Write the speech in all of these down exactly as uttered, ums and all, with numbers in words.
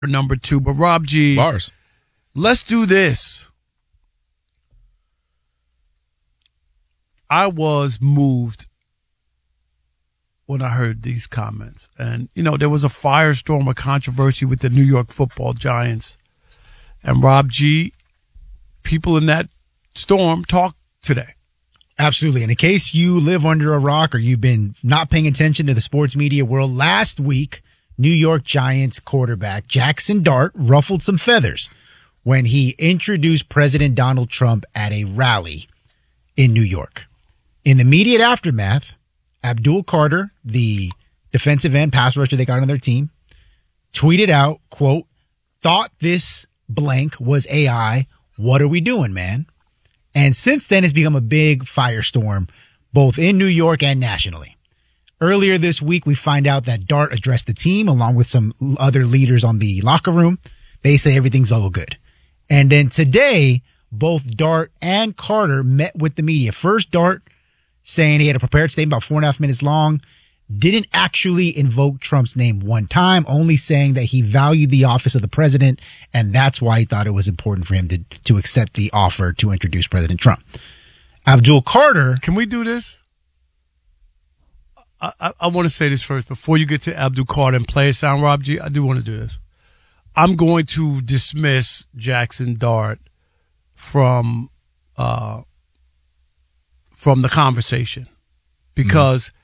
number two. But Rob G, Bars. Let's do this. I was moved when I heard these comments. And, you know, there was a firestorm of controversy with the New York Football Giants. And Rob G, people in that storm talked today. Absolutely. And in case you live under a rock or you've been not paying attention to the sports media world, last week, New York Giants quarterback Jackson Dart ruffled some feathers when he introduced President Donald Trump at a rally in New York. In the immediate aftermath, Abdul Carter, the defensive end pass rusher they got on their team, tweeted out, quote, "Thought this blank was A I. What are we doing, man?" And since then, it's become a big firestorm, both in New York and nationally. Earlier this week, we find out that Dart addressed the team along with some other leaders on the locker room. They say everything's all good. And then today, both Dart and Carter met with the media. First, Dart saying he had a prepared statement about four and a half minutes long, didn't actually invoke Trump's name one time, only saying that he valued the office of the president, and that's why he thought it was important for him to, to accept the offer to introduce President Trump. Abdul Carter. Can we do this? I, I, I want to say this first before you get to Abdul Carter and play a sound, Rob G. I do want to do this. I'm going to dismiss Jackson Dart from uh, from the conversation because mm-hmm.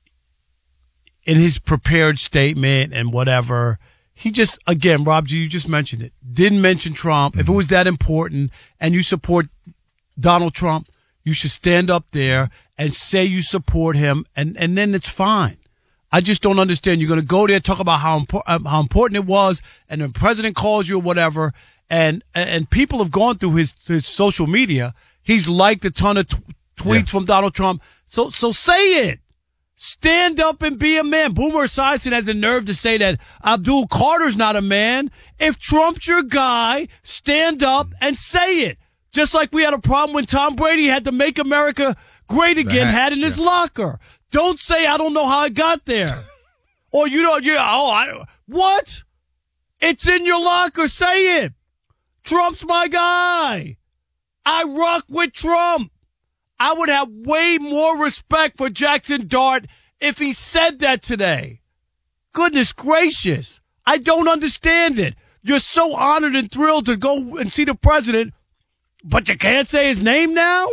in his prepared statement and whatever, he just, again, Rob G, you just mentioned it, didn't mention Trump. Mm-hmm. If it was that important and you support Donald Trump, you should stand up there and say you support him, and, and then it's fine. I just don't understand. You're going to go there, talk about how, impo- how important it was, and the president calls you or whatever, and and people have gone through his, his social media. He's liked a ton of t- tweets yeah. from Donald Trump. So so say it. Stand up and be a man. Boomer Esiason has the nerve to say that Abdul Carter's not a man. If Trump's your guy, stand up and say it. Just like we had a problem when Tom Brady had to make America great again, hat, had in his yeah. locker. Don't say, I don't know how I got there. Or you don't, you, oh, I, what? It's in your locker. Say it. Trump's my guy. I rock with Trump. I would have way more respect for Jackson Dart if he said that today. Goodness gracious. I don't understand it. You're so honored and thrilled to go and see the president, but you can't say his name now?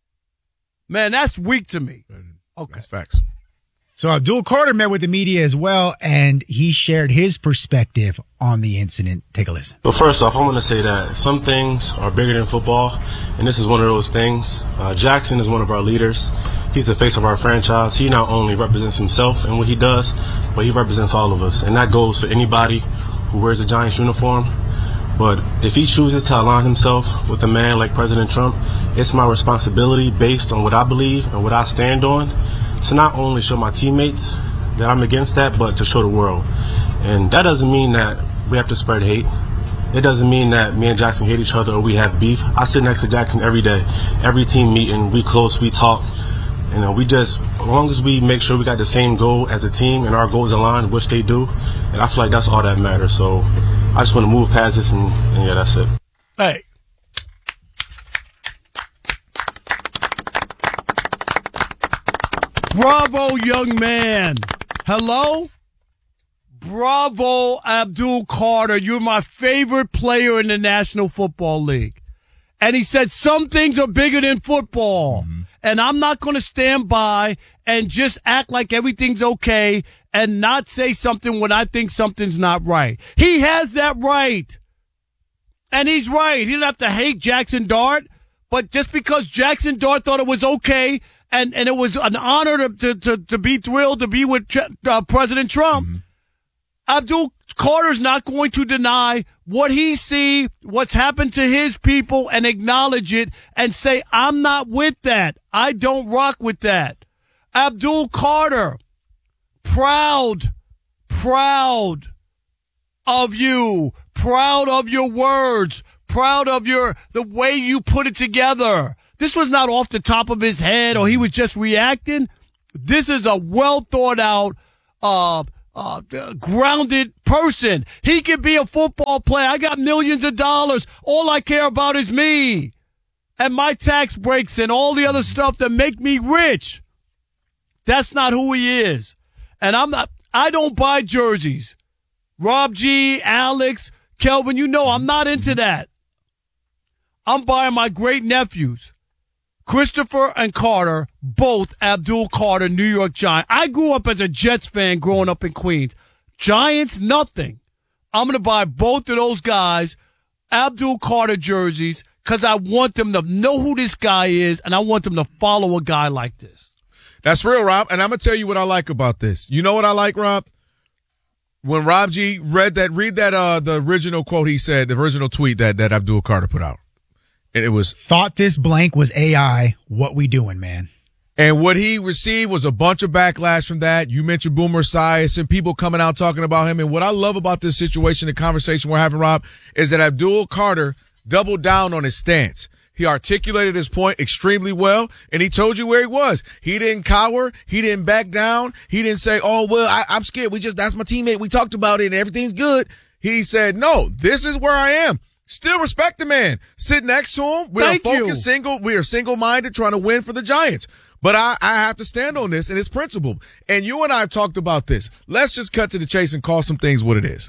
Man, that's weak to me. Okay. That's facts. So Abdul Carter met with the media as well, and he shared his perspective on the incident. Take a listen. But first off, I want to say that some things are bigger than football, and this is one of those things. Uh, Jackson is one of our leaders. He's the face of our franchise. He not only represents himself and what he does, but he represents all of us, and that goes for anybody who wears a Giants uniform. But if he chooses to align himself with a man like President Trump, it's my responsibility, based on what I believe and what I stand on, to not only show my teammates that I'm against that, but to show the world. And that doesn't mean that we have to spread hate. It doesn't mean that me and Jackson hate each other or we have beef. I sit next to Jackson every day. Every team meeting, we close, we talk. You know, we just, as long as we make sure we got the same goal as a team and our goals align, which they do, and I feel like that's all that matters. So I just want to move past this, and, and yeah, that's it. Hey. Bravo, young man. Hello? Bravo, Abdul Carter. You're my favorite player in the National Football League. And he said some things are bigger than football. Mm-hmm. And I'm not going to stand by and just act like everything's okay and not say something when I think something's not right. He has that right. And he's right. He didn't have to hate Jackson Dart. But just because Jackson Dart thought it was okay and, and it was an honor to, to, to, to be thrilled to be with uh, President Trump, mm-hmm. Abdul Carter's not going to deny what he see, what's happened to his people, and acknowledge it and say, I'm not with that. I don't rock with that. Abdul Carter, proud, proud of you, proud of your words, proud of your the way you put it together. This was not off the top of his head or he was just reacting. This is a well thought out uh uh, grounded person. He could be a football player. I got millions of dollars. All I care about is me and my tax breaks and all the other stuff that make me rich. That's not who he is. And I'm not, I don't buy jerseys. Rob G, Alex, Kelvin, you know I'm not into that. I'm buying my great nephews, Christopher and Carter, both Abdul Carter, New York Giants. I grew up as a Jets fan growing up in Queens. Giants, nothing. I'm going to buy both of those guys Abdul Carter jerseys because I want them to know who this guy is, and I want them to follow a guy like this. That's real, Rob. And I'm going to tell you what I like about this. You know what I like, Rob? When Rob G read that, read that, uh, the original quote he said, the original tweet that, that Abdul Carter put out. And it was, thought this blank was A I. What we doing, man? And what he received was a bunch of backlash from that. You mentioned Boomer Esiason, people coming out talking about him. And what I love about this situation, the conversation we're having, Rob, is that Abdul Carter doubled down on his stance. He articulated his point extremely well, and he told you where he was. He didn't cower. He didn't back down. He didn't say, oh, well, I, I'm scared. We just, that's my teammate. We talked about it and everything's good. He said, no, this is where I am. Still respect the man. Sit next to him. We Thank are focused, you. single. We are single-minded trying to win for the Giants. But I, I have to stand on this and it's principle. And you and I have talked about this. Let's just cut to the chase and call some things what it is.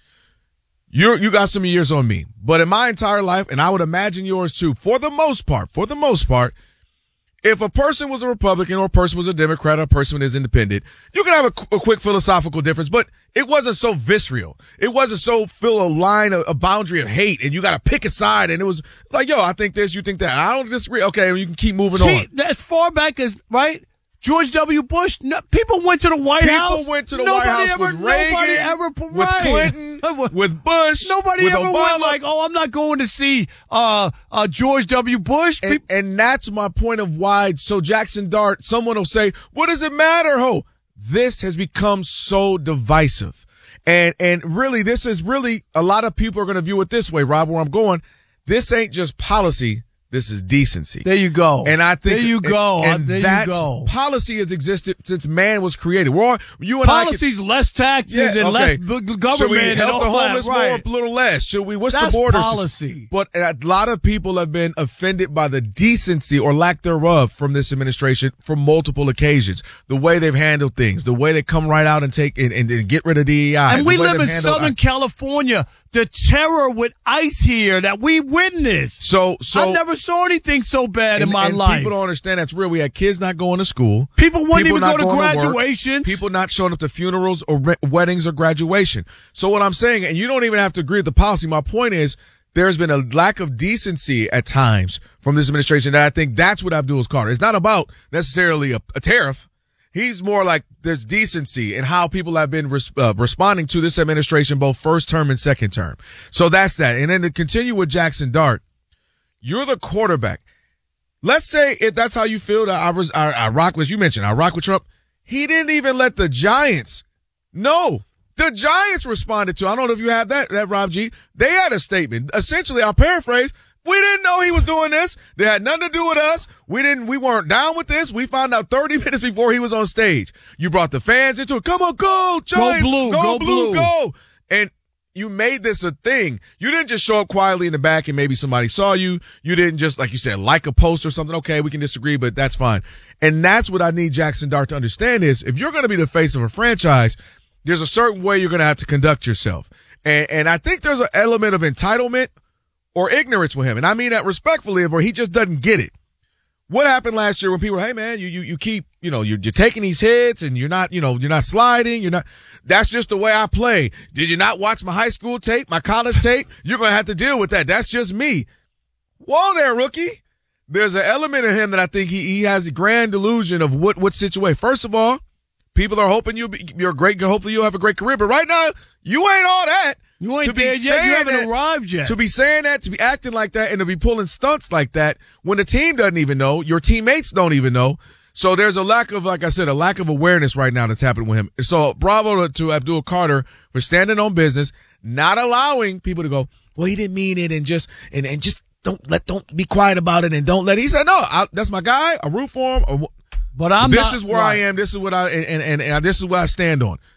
You're, you got some years on me, but in my entire life, and I would imagine yours too, for the most part, for the most part, if a person was a Republican or a person was a Democrat or a person is independent, you can have a, a quick philosophical difference, but it wasn't so visceral. It wasn't so fill a line, a, a boundary of hate, and you got to pick a side. And it was like, yo, I think this, you think that. I don't disagree. Okay, you can keep moving See, on. as far back as, right? George W. Bush, no, people went to the White People House. went to the nobody White House ever, with Reagan, nobody ever, with right. Clinton, with Bush, Nobody with ever Obama. went like, oh, I'm not going to see uh, uh, George W. Bush. And, and that's my point of why. So Jackson Dart, someone will say, what does it matter, ho? This has become so divisive. And, and really, this is really, a lot of people are going to view it this way, Rob, where I'm going. This ain't just policy. This is decency. There you go. And I think there you go. And, and there that you go. policy has existed since man was created. We're all, you and Policies, I can, less taxes yeah, and okay. less b- government. Should we and help all the homeless that, right. more, a little less? Should we? What's That's the border? policy. But a lot of people have been offended by the decency or lack thereof from this administration for multiple occasions. The way they've handled things, the way they come right out and take and, and, and get rid of D E I. And we the way live they've in handled- Southern California. The terror with ICE here that we witnessed. So, so I never saw anything so bad and, in my and life. People don't understand that's real. We had kids not going to school. People wouldn't even not go to going work, graduations. people not showing up to funerals or re- weddings or graduation. So what I'm saying, and you don't even have to agree with the policy. My point is, there's been a lack of decency at times from this administration that I think that's what Abdul Carter. It's not about necessarily a, a tariff. He's more like there's decency in how people have been res- uh, responding to this administration, both first term and second term. So that's that. And then to continue with Jackson Dart, you're the quarterback. Let's say if that's how you feel, that I was, I, I rock with, you mentioned, I rock with Trump. He didn't even let the Giants know. The Giants responded to, I don't know if you have that, that Rob G. They had a statement. Essentially, I'll paraphrase. We didn't know he was doing this. They had nothing to do with us. We didn't, we weren't down with this. We found out thirty minutes before he was on stage. You brought the fans into it. Come on, go, Giants. Go blue, go, go blue, blue. go. And you made this a thing. You didn't just show up quietly in the back and maybe somebody saw you. You didn't just, like you said, like a post or something. Okay, we can disagree, but that's fine. And that's what I need Jackson Dart to understand is if you're going to be the face of a franchise, there's a certain way you're going to have to conduct yourself. And, and I think there's an element of entitlement or ignorance with him. And I mean that respectfully, where he just doesn't get it. What happened last year when people were, hey man, you, you, you keep, you know, you're, you're taking these hits and you're not, you know, you're not sliding. You're not, that's just the way I play. Did you not watch my high school tape, my college tape? You're going to have to deal with that. That's just me. Whoa there, rookie. There's an element of him that I think he, he has a grand delusion of what, what situation. First of all, people are hoping you'll be, you're great. Hopefully you'll have a great career. But right now, you ain't all that. You ain't to be there yet. You saying haven't that- arrived yet. To be saying that, to be acting like that, and to be pulling stunts like that when the team doesn't even know, your teammates don't even know. So there's a lack of, like I said, a lack of awareness right now that's happening with him. So bravo to, to Abdul Carter for standing on business, not allowing people to go, well, he didn't mean it, and just and, and just don't let don't be quiet about it, and don't let. He said, no, I, that's my guy. I root for him. Or, but I'm this not, is where right. I am. This is what I and, and and and this is what I stand on.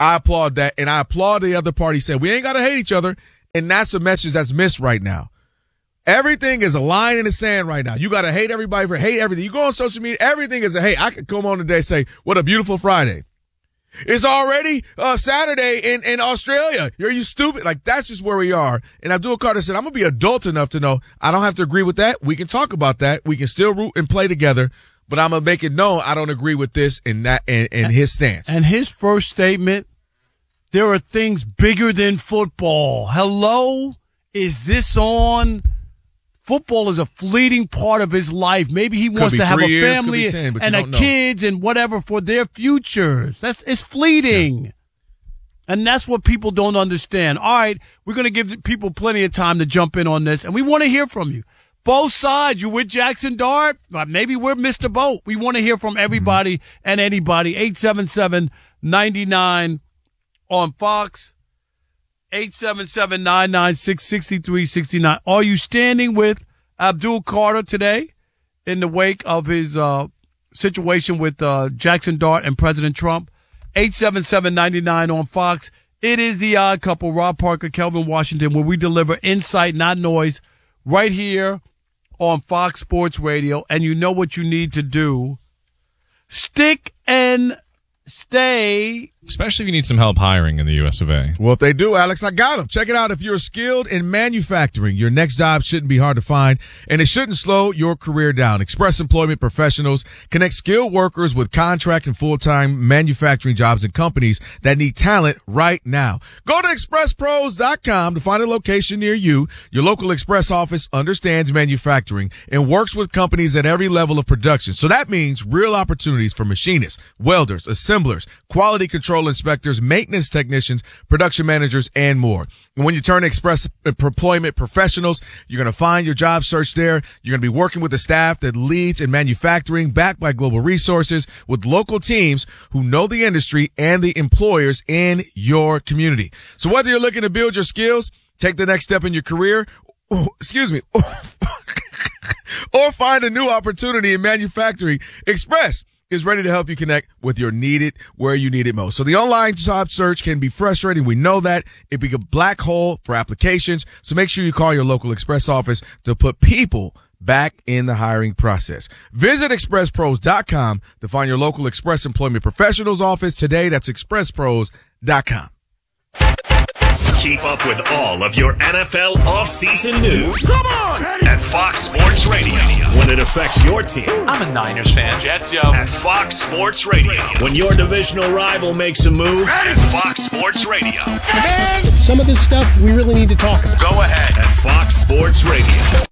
I applaud that, and I applaud the other party said we ain't got to hate each other, and that's the message that's missed right now. Everything is a line in the sand right now. You got to hate everybody for hate everything. You go on social media, everything is a hate. I could come on today and say, what a beautiful Friday. It's already uh, Saturday in, in Australia. Are you stupid? Like, that's just where we are. And Abdul Carter said, I'm going to be adult enough to know I don't have to agree with that. We can talk about that. We can still root and play together. But I'm going to make it known I don't agree with this and that and, and his stance. And his first statement, there are things bigger than football. Hello? Is this on? Football is a fleeting part of his life. Maybe he wants to have a years, family ten, and a kids and whatever for their futures. That's it's fleeting. Yeah. And that's what people don't understand. All right, we're going to give people plenty of time to jump in on this, and we want to hear from you. Both sides. You with Jackson Dart? Maybe we're Mister Boat. We want to hear from everybody mm-hmm. and anybody. eight seven seven, nine nine on Fox. eight seven seven, nine nine six, six three six nine. Are you standing with Abdul Carter today in the wake of his uh, situation with uh, Jackson Dart and President Trump? eight seven seven, nine nine on Fox. It is the Odd Couple, Rob Parker, Kelvin Washington, where we deliver insight, not noise, right here on Fox Sports Radio. And you know what you need to do. Stick and stay. Especially if you need some help hiring in the U S of A. Well, if they do, Alex, I got them. Check it out. If you're skilled in manufacturing, your next job shouldn't be hard to find, and it shouldn't slow your career down. Express Employment Professionals connect skilled workers with contract and full-time manufacturing jobs and companies that need talent right now. Go to express pros dot com to find a location near you. Your local Express office understands manufacturing and works with companies at every level of production. So that means real opportunities for machinists, welders, assemblers, quality control inspectors, maintenance technicians, production managers, and more. And when you turn to Express Employment Professionals, you're going to find your job search there. You're going to be working with a staff that leads in manufacturing, backed by global resources, with local teams who know the industry and the employers in your community. So whether you're looking to build your skills, take the next step in your career, or, excuse me, or, or find a new opportunity in manufacturing, Express is ready to help you connect with your needed where you need it most. So the online job search can be frustrating. We know that. It be a black hole for applications. So make sure you call your local Express office to put people back in the hiring process. Visit express pros dot com to find your local Express Employment Professionals office today. That's express pros dot com. Keep up with all of your N F L offseason news. Come on! At Fox Sports Radio. When it affects your team. I'm a Niners fan. Jets, yo. At Fox Sports Radio. When your divisional rival makes a move. At Fox Sports Radio. Man, some of this stuff we really need to talk about. Go ahead. At Fox Sports Radio.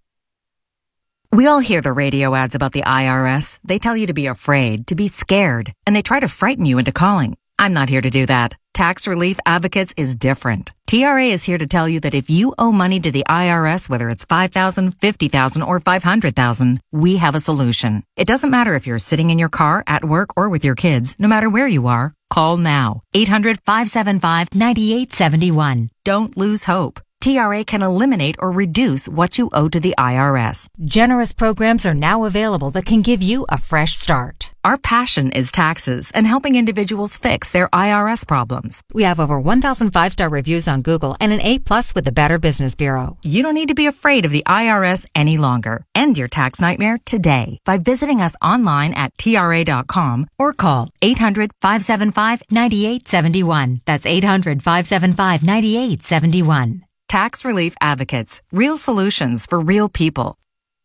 We all hear the radio ads about the I R S. They tell you to be afraid, to be scared, and they try to frighten you into calling. I'm not here to do that. Tax Relief Advocates is different. T R A is here to tell you that if you owe money to the I R S, whether it's five thousand dollars, fifty thousand dollars, or five hundred thousand dollars, we have a solution. It doesn't matter if you're sitting in your car, at work, or with your kids. No matter where you are, call now. eight hundred, five seven five, nine eight seven one. Don't lose hope. T R A can eliminate or reduce what you owe to the I R S. Generous programs are now available that can give you a fresh start. Our passion is taxes and helping individuals fix their I R S problems. We have over one thousand five-star reviews on Google and an A plus with the Better Business Bureau. You don't need to be afraid of the I R S any longer. End your tax nightmare today by visiting us online at T R A dot com or call eight hundred, five seven five, nine eight seven one. That's eight hundred, five seven five, nine eight seven one. Tax Relief Advocates. Real solutions for real people.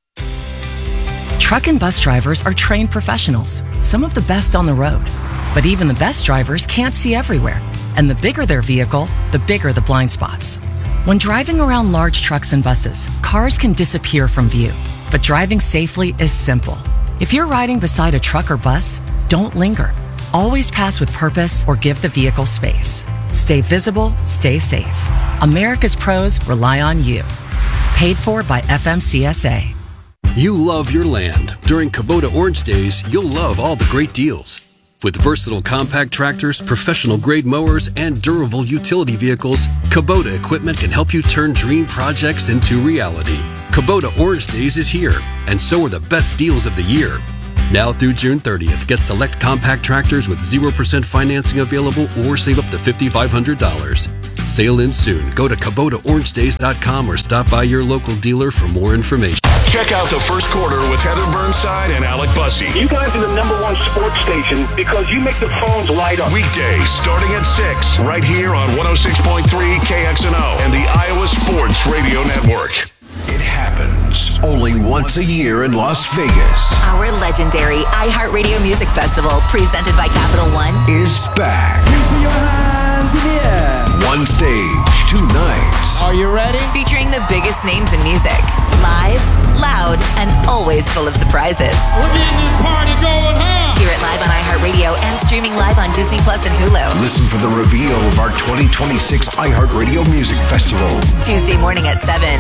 Truck and bus drivers are trained professionals, some of the best on the road. But even the best drivers can't see everywhere. And the bigger their vehicle, the bigger the blind spots. When driving around large trucks and buses, cars can disappear from view. But driving safely is simple. If you're riding beside a truck or bus, don't linger. Always pass with purpose or give the vehicle space. Stay visible, stay safe. America's pros rely on you. Paid for by F M C S A. You love your land. During Kubota Orange Days, you'll love all the great deals. With versatile compact tractors, professional-grade mowers, and durable utility vehicles, Kubota equipment can help you turn dream projects into reality. Kubota Orange Days is here, and so are the best deals of the year. Now through June thirtieth, get select compact tractors with zero percent financing available or save up to five thousand five hundred dollars. Sale ends soon. Go to Kubota Orange Days dot com or stop by your local dealer for more information. Check out the first quarter with Heather Burnside and Alec Bussey. You guys are the number one sports station because you make the phones light up. Weekdays starting at six, right here on one oh six point three K X N O and the Iowa Sports Radio Network. It happens only once a year in Las Vegas. Our legendary iHeartRadio Music Festival, presented by Capital One, is back. Your hands in the air. One stage, two nights. Are you ready? Featuring the biggest names in music. Live, loud, and always full of surprises. We're getting this party going, huh? Hear it live on iHeartRadio and streaming live on Disney Plus and Hulu. Listen for the reveal of our twenty twenty-six iHeartRadio Music Festival. Tuesday morning at seven.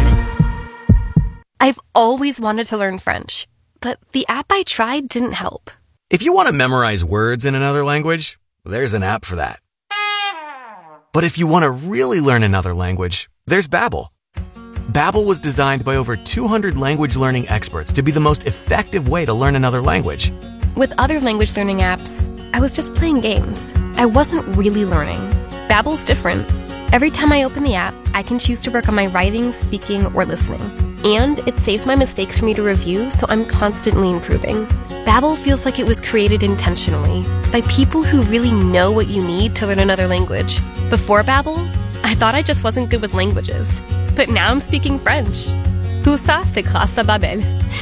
I've always wanted to learn French, but the app I tried didn't help. If you want to memorize words in another language, there's an app for that. But if you want to really learn another language, there's Babbel. Babbel was designed by over two hundred language learning experts to be the most effective way to learn another language. With other language learning apps, I was just playing games. I wasn't really learning. Babbel's different. Every time I open the app, I can choose to work on my writing, speaking, or listening. And it saves my mistakes for me to review, so I'm constantly improving. Babbel feels like it was created intentionally by people who really know what you need to learn another language. Before Babbel, I thought I just wasn't good with languages. But now I'm speaking French. Tout ça, c'est grâce à Babbel.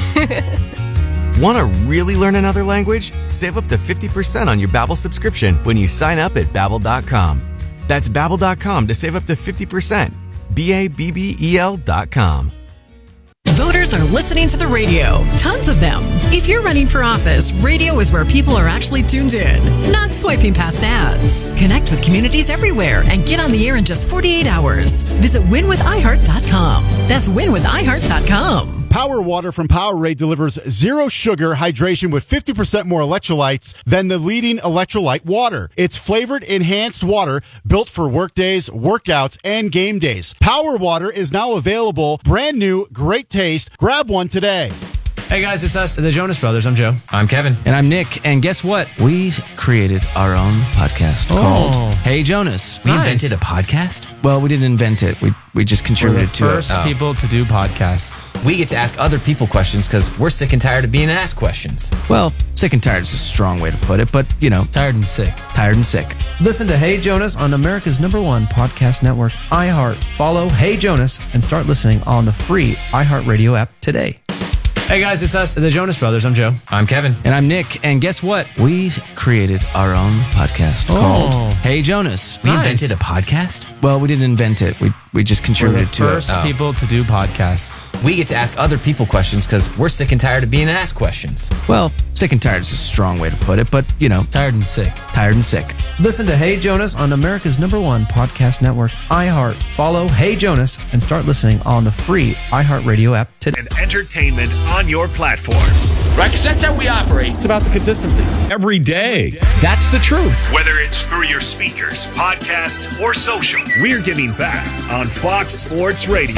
Want to really learn another language? Save up to fifty percent on your Babbel subscription when you sign up at Babbel dot com. That's Babbel dot com to save up to fifty percent. B A B B E L dot com. Voters are listening to the radio. Tons of them. If you're running for office, radio is where people are actually tuned in, not swiping past ads. Connect with communities everywhere and get on the air in just forty-eight hours. Visit win with i heart dot com. That's win with i heart dot com. Power Water from Powerade delivers zero sugar hydration with fifty percent more electrolytes than the leading electrolyte water. It's flavored enhanced water built for work days, workouts, and game days. Power Water is now available, brand new, great taste. Grab one today. Hey guys, it's us, the Jonas Brothers. I'm Joe. I'm Kevin. And I'm Nick. And guess what? We created our own podcast oh. called Hey Jonas. We nice. invented a podcast? Well, we didn't invent it. We we just contributed to it. We're the first oh. people to do podcasts. We get to ask other people questions because we're sick and tired of being asked questions. Well, sick and tired is a strong way to put it, but, you know. Tired and sick. Tired and sick. Listen to Hey Jonas on America's number one podcast network, iHeart. Follow Hey Jonas and start listening on the free iHeartRadio app today. Hey guys, it's us, the Jonas Brothers. I'm Joe. I'm Kevin. And I'm Nick. And guess what? We created our own podcast oh. called Hey Jonas. We nice. invented a podcast? Well, we didn't invent it. We we just contributed to it. We're the first oh. people to do podcasts. We get to ask other people questions because we're sick and tired of being asked questions. Well, sick and tired is a strong way to put it, but, you know. Tired and sick. Tired and sick. Listen to Hey Jonas on America's number one podcast network, iHeart. Follow Hey Jonas and start listening on the free iHeartRadio app today. And entertainment on your platforms. Right, because that's how we operate. It's about the consistency. Every day. That's the truth. Whether it's through your speakers, podcast, or social, we're giving back on Fox Sports Radio.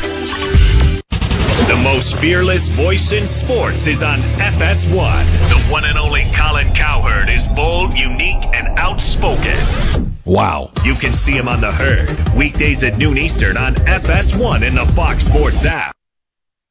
The most fearless voice in sports is on F S one. The one and only Colin Cowherd is bold, unique, and outspoken. Wow. You can see him on The Herd, weekdays at noon Eastern on F S one in the Fox Sports app.